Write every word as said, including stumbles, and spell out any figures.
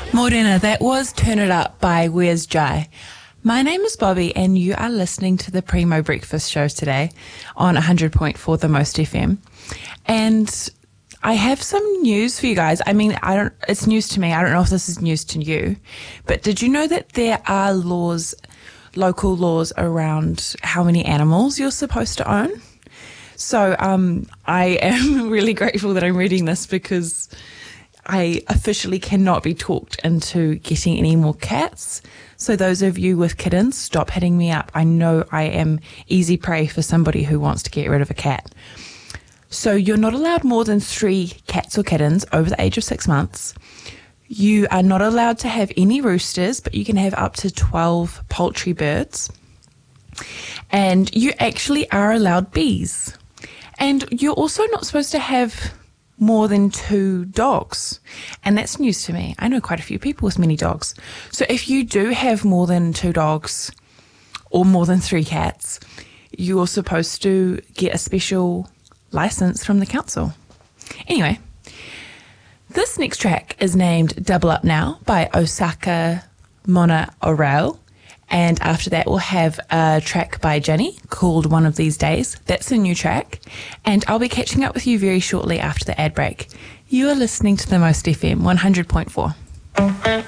Morena, that was Turn It Up by Where's Jai. My name is Bobby and you are listening to the Primo Breakfast Show today on one hundred point four The Most F M. And I have some news for you guys. I mean, I don't. It's news to me. I don't know if this is news to you. But did you know that there are laws, local laws around how many animals you're supposed to own? So um, I am really grateful that I'm reading this because I officially cannot be talked into getting any more cats. So those of you with kittens, stop hitting me up. I know I am easy prey for somebody who wants to get rid of a cat. So you're not allowed more than three cats or kittens over the age of six months. You are not allowed to have any roosters, but you can have up to twelve poultry birds. And you actually are allowed bees. And you're also not supposed to have more than two dogs. And that's news to me. I know quite a few people with many dogs. So if you do have more than two dogs or more than three cats, you're supposed to get a special license from the council. Anyway, this next track is named Double Up Now by Osaka Mona Orel. And after that, we'll have a track by Jenny called One of These Days. That's a new track. And I'll be catching up with you very shortly after the ad break. You are listening to The Most F M one hundred point four.